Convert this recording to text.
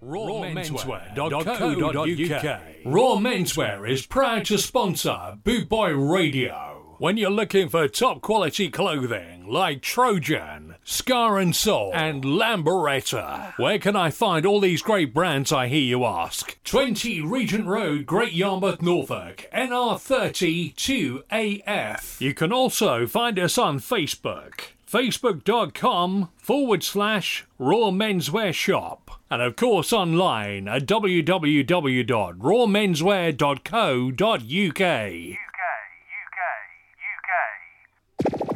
rawmenswear.co.uk. Raw Menswear is proud to sponsor Boot Boy Radio. When you're looking for top quality clothing like Trojan, Scar and Soul, and Lamberetta, where can I find all these great brands, I hear you ask? 20 Regent Road, Great Yarmouth, Norfolk, NR30 2AF. You can also find us on Facebook, facebook.com/Raw Menswear Shop. And of course online at www.rawmenswear.co.uk.